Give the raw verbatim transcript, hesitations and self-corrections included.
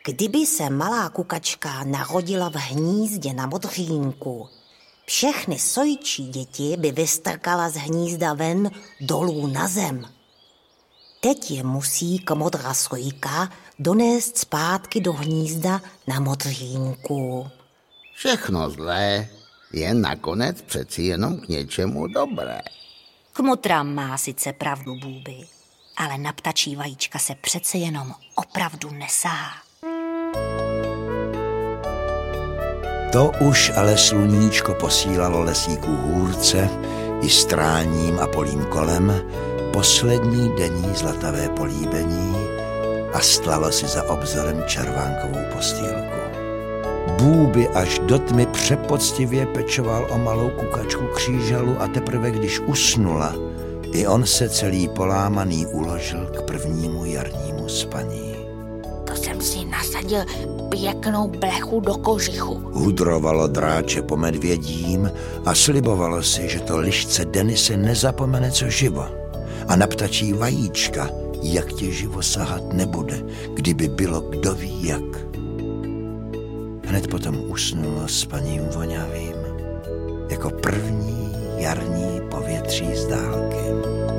Kdyby se malá kukačka narodila v hnízdě na modřínku, všechny sojčí děti by vystrkala z hnízda ven dolů na zem. Teď je musí komodra sojka donést zpátky do hnízda na modřínku. Všechno zlé je nakonec přeci jenom k něčemu dobré. Kmotra má sice pravdu, Bůby, ale na ptačí vajíčka se přece jenom opravdu nesahá. To už ale sluníčko posílalo lesíků hůrce i stráním a polím kolem poslední denní zlatavé políbení a stlalo si za obzorem červánkovou postýlku. Bůby až do tmy přepoctivě pečoval o malou kukačku křížalu a teprve když usnula, i on se celý polámaný uložil k prvnímu jarnímu spaní. To jsem si nasadil pěknou blechu do kožichu. Hudrovalo dráče po medvědím a slibovalo si, že to lišce Denise nezapomene co živo. A na ptačí vajíčka, jak tě živo sahat nebude, kdyby bylo kdo ví jak. Hned potom usnulo s paním vonavým, jako první jarní povětří z dálky.